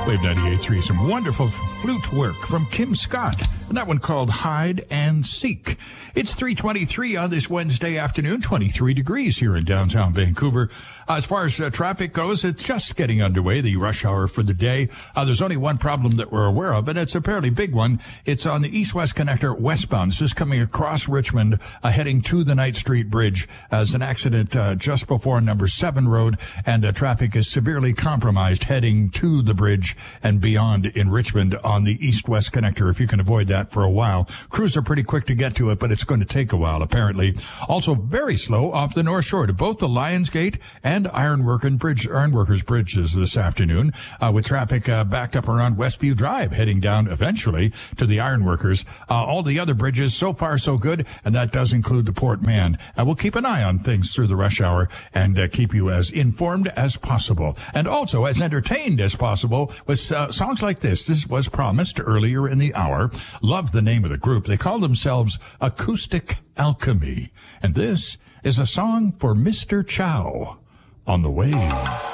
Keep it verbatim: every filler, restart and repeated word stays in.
Wave ninety-eight point three, some wonderful flute work from Kim Scott, and that one called Hide and Seek. It's three twenty-three on this Wednesday afternoon, twenty-three degrees here in downtown Vancouver. Uh, as far as uh, traffic goes, it's just getting underway, the rush hour for the day. Uh, there's only one problem that we're aware of, and it's a fairly big one. It's on the east-west connector westbound. This is coming across Richmond, uh, heading to the Knight Street Bridge, as an accident uh, just before number seven road, and uh, traffic is severely compromised heading to the bridge and beyond in Richmond on the east-west connector, if you can avoid that for a while. Crews are pretty quick to get to it, but it's going to take a while, apparently. Also very slow off the North Shore to both the Lionsgate and Ironworker Bridge, Ironworkers bridges this afternoon, uh, with traffic uh, backed up around Westview Drive, heading down eventually to the Ironworkers. Uh, all the other bridges, so far so good, and that does include the Port Mann. Uh, we'll keep an eye on things through the rush hour and uh, keep you as informed as possible, and also as entertained as possible with uh, songs like this. This was promised earlier in the hour. Love the name of the group. They call themselves Acoustic Alchemy. And this is a song for Mister Chow on the Wave.